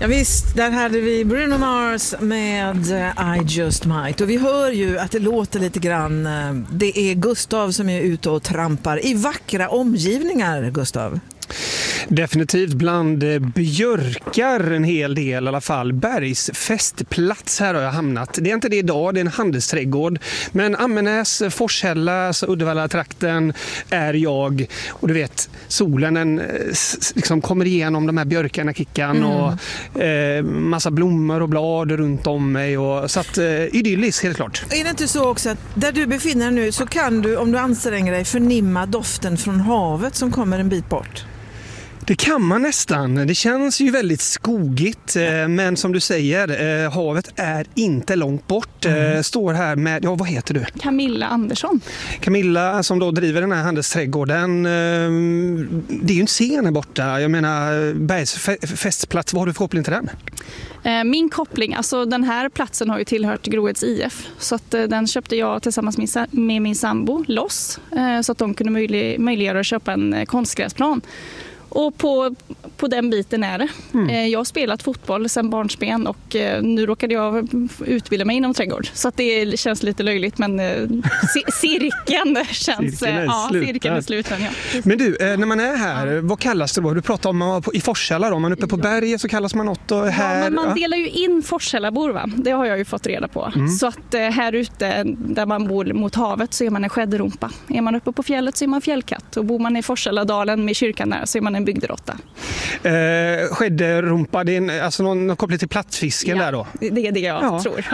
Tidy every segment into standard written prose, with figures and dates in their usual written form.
Ja, visst, där hade vi Bruno Mars med I Just Might. Och vi hör ju att det låter lite grann. Det är Gustav som är ute och trampar i vackra omgivningar, Gustav. Definitivt bland björkar en hel del i alla fall. Bergs festplats här har jag hamnat. Det är inte det idag, det är en handelsträdgård. Men Ammenäs, Forshälla, Uddevalla-trakten är jag. Och du vet, solen den, liksom kommer igenom de här björkarna, Kickan. Och massa blommor och blad runt om mig. Och, så att idylliskt helt klart. Är det inte så också att där du befinner dig nu så kan du, om du anstränger dig, förnimma doften från havet som kommer en bit bort? Det kan man nästan. Det känns ju väldigt skogigt, men som du säger, havet är inte långt bort. Står här med, ja vad heter du? Camilla Andersson. Camilla som då driver den här handelsträdgården. Det är ju en scen här borta. Jag menar, Bergs festplats, vad har du för koppling till den? Min koppling, alltså den här platsen har ju tillhört Groheds IF. Så att den köpte jag tillsammans med min sambo, Loss. Så att de kunde möjliggöra att köpa en konstgräsplan. Och på den biten är det. Jag har spelat fotboll sedan barnsben och nu råkade jag utbilda mig inom trädgård. Så att det känns lite löjligt, men cirkeln känns... Cirkeln är sluten, ja. Men du, när man är här, vad kallas det då? Du pratar om i Forshälla då. Man är uppe på berget så kallas man något och här... Ja, men man delar ju in Forshällabor, va? Det har jag ju fått reda på. Så att här ute där man bor mot havet så är man en skädderumpa. Är man uppe på fjället så är man fjällkatt. Och bor man i Forshälladalen med kyrkan där så är man en bygderotta. Skädderumpa, det är alltså någon koppling till plattfisken där då? Det är det jag tror.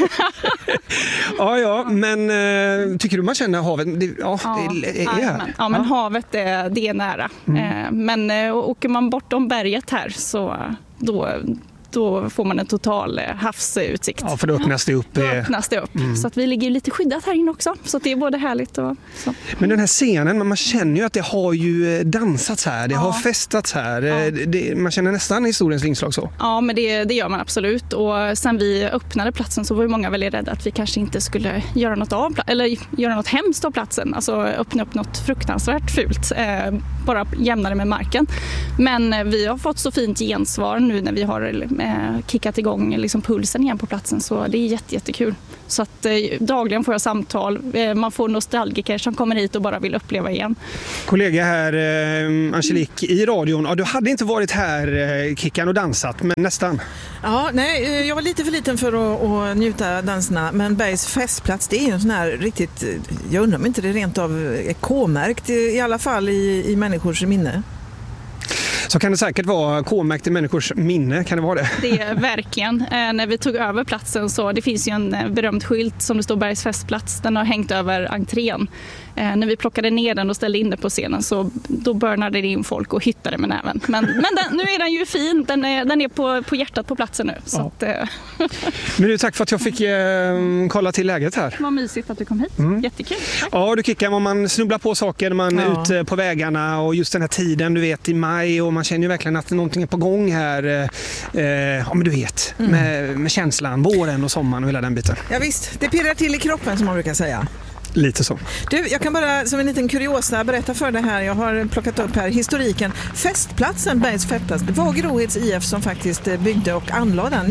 Ja, men tycker du man känner havet? Men havet det är nära. Men åker man bortom berget här så då får man en total havsutsikt. Ja, för då öppnas det upp. Så att vi ligger lite skyddat här inne också. Så att det är både härligt och så. Men den här scenen, man känner ju att det har ju dansats här. Det har festats här. Man känner nästan historiens inslag så. Ja, men det gör man absolut. Och sen vi öppnade platsen så var ju många väldigt rädda att vi kanske inte skulle göra något hemskt av platsen. Alltså öppna upp något fruktansvärt fult. Bara jämna det med marken. Men vi har fått så fint gensvar nu när vi har kickat igång liksom pulsen igen på platsen, så det är jättekul. Så att dagligen får jag samtal, man får nostalgiker som kommer hit och bara vill uppleva igen. Kollega här, Angelique, i radion, du hade inte varit här, Kickan, och dansat, men nästan. Ja, nej, jag var lite för liten för att njuta danserna, men Bergs festplats, det är ju en sån här riktigt, jag undrar om inte det rent av är K-märkt, i alla fall i människors minne. Så kan det säkert vara K-märkt i människors minne, kan det vara det? Det är verkligen. När vi tog över platsen så det finns ju en berömd skylt som det står Bergs festplats. Den har hängt över entrén. När vi plockade ner den och ställde in det på scenen så då börnade det in folk och hittade med näven. Men nu är den ju fin. Den är på hjärtat på platsen nu. Så att, Men du, tack för att jag fick kolla till läget här. Vad mysigt att du kom hit. Jättekul. Tack. Ja, du Kickan, om man snubblar på saker när man är ute på vägarna och just den här tiden, du vet, i maj, och man känner ju verkligen att någonting är på gång här. Men du vet, med känslan, våren och sommaren och hela den biten. Ja visst, det pirrar till i kroppen som man brukar säga. Lite så. Du, jag kan bara som en liten kuriosa berätta för dig här. Jag har plockat upp här historiken. Festplatsen, Bergs festplats, det var Groheds IF som faktiskt byggde och anlade den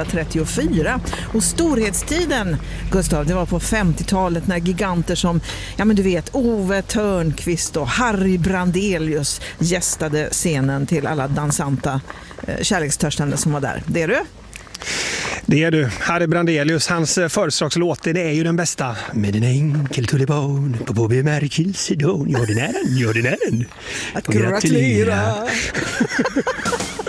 1934. Och storhetstiden, Gustav, det var på 50-talet när giganter som, ja men du vet, Ove Törnqvist och Harry Brandelius gästade scenen till alla dansanta kärlekstörstande som var där. Det är du? Det är du. Harry Brandelius, hans födelsedagslåt, det är ju den bästa. Med en enkel tulipan på bemärkelsedon. Gör den. Att gratulera.